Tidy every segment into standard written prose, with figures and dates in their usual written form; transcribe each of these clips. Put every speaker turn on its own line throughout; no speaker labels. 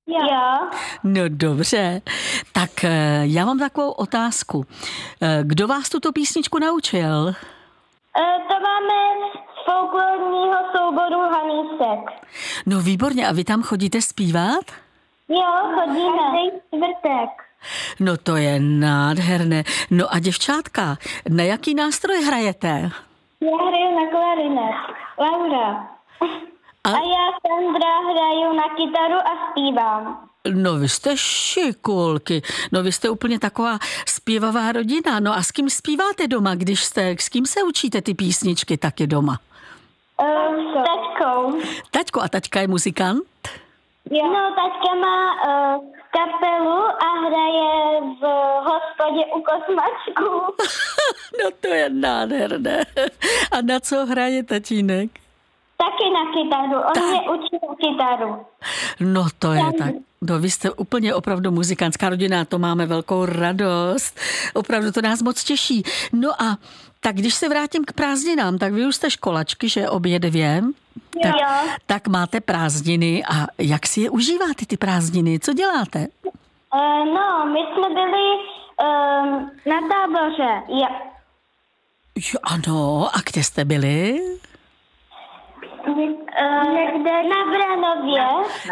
Jo.
No dobře, tak já mám takovou otázku. Kdo vás tuto písničku naučil?
To máme z folklorního souboru Hanísek.
No výborně, a vy tam chodíte zpívat?
Jo, chodíme. Každý čtvrtek.
No to je nádherné. No a děvčátka, na jaký nástroj hrajete?
Já hraju na klarinet. Laura. A já, Sandra, hraju na kytaru a zpívám.
No vy jste šikulky. No vy jste úplně taková zpěvavá rodina. No a s kým zpíváte doma, s kým se učíte ty písničky taky doma?
S taťkou.
Taťko, a taťka je muzikant?
Jo. No, taťka má kapelu a hraje v hospodě u Kosmačku.
No to je nádherné. A na co hraje tatínek?
Taky na kytaru. On mě učí na kytaru.
No to je tak. No vy jste úplně opravdu muzikantská rodina, to máme velkou radost. Opravdu to nás moc těší. No a tak když se vrátím k prázdninám, tak vy už jste školačky, že obě dvě? Tak máte prázdniny a jak si je užíváte ty prázdniny? Co děláte?
No, my jsme byli na táboře.
Jo, ano, a kde jste byli?
Někde na Vranově.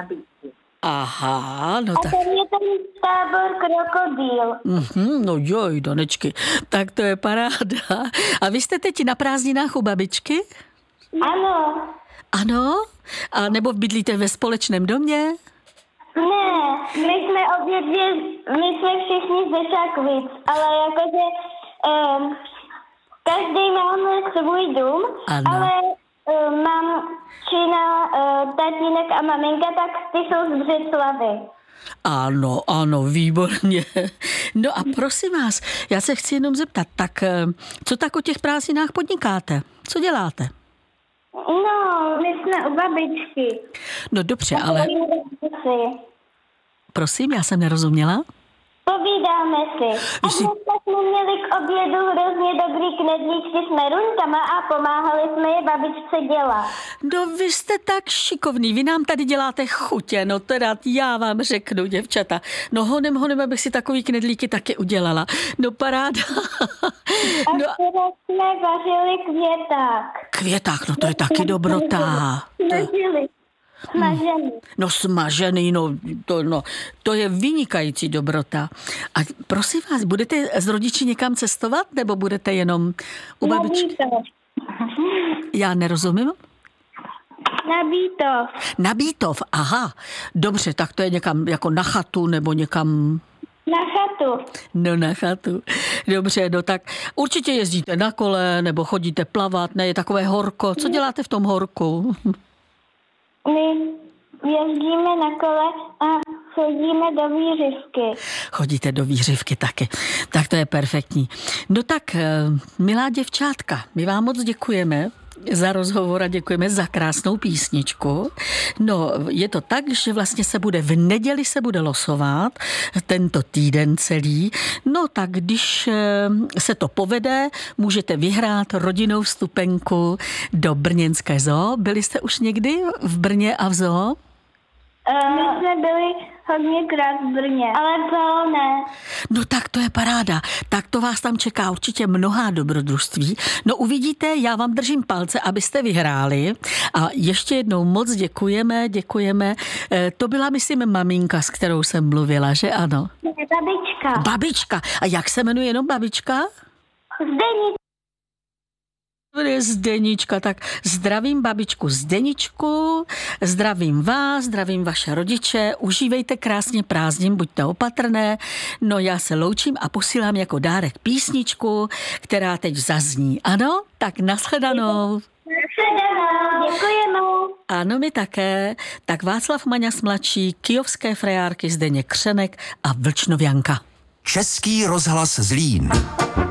Aha, no tak.
A tam je ten tábor Krokodýl.
No joj, Donečky, tak to je paráda. A vy jste teď na prázdninách u babičky?
Ano.
Ano? A nebo bydlíte ve společném domě?
Ne, my jsme všichni ze Šakvic, ale jakože každý máme svůj dům,
ano.
Ale mamčina, tatínek a maminka, tak ty jsou z Břeclavy.
Ano, výborně. No a prosím vás, já se chci jenom zeptat, tak co tak o těch prázdninách podnikáte? Co děláte?
No, my jsme u babičky.
No dobře, ale... Prosím, já jsem nerozuměla.
Povídáme si. A dneska jsme měli k obědu hrozně dobrý knedlíčky s meruňkama a pomáhali jsme je babičce dělat.
No vy jste tak šikovný, vy nám tady děláte chutě, no teda já vám řeknu, děvčata. No honem, abych si takový knedlíky taky udělala. No paráda.
A včera jsme vařili květák.
Květák, no to je taky dobrota.
Smažený.
No smažený, to je vynikající dobrota. A prosím vás, budete s rodiči někam cestovat, nebo budete jenom u babičky? Já nerozumím. Na Bítov, aha. Dobře, tak to je někam jako na chatu, nebo někam...
Na chatu.
No na chatu. Dobře, no tak určitě jezdíte na kole, nebo chodíte plavat, ne, je takové horko. Co děláte v tom horku?
My jezdíme na kole a chodíme do Vířivky.
Chodíte do Vířivky taky. Tak to je perfektní. No tak, milá děvčátka, my vám moc děkujeme za rozhovor a děkujeme za krásnou písničku. No, je to tak, že vlastně v neděli se bude losovat tento týden celý. No tak, když se to povede, můžete vyhrát rodinnou vstupenku do brněnské zoo. Byli jste už někdy v Brně a v zoo?
My jsme byli hodněkrát v Brně, ale to ne.
No tak to je paráda. Tak to vás tam čeká určitě mnohá dobrodružství. No uvidíte, já vám držím palce, abyste vyhráli. A ještě jednou moc děkujeme. To byla, myslím, maminka, s kterou jsem mluvila, že ano?
Babička.
Babička. A jak se jmenuje jenom babička? Zdenička, tak zdravím babičku Zdeničku, zdravím vás, zdravím vaše rodiče, užívejte krásně prázdnin, buďte opatrné. No já se loučím a posílám jako dárek písničku, která teď zazní. Ano? Tak nashledanou.
Děkujeme.
Ano, my také. Tak Václav Maňas mladší, Kyjovské frejárky Zdeněk Křenek a Vlčnovianka.
Český rozhlas Zlín.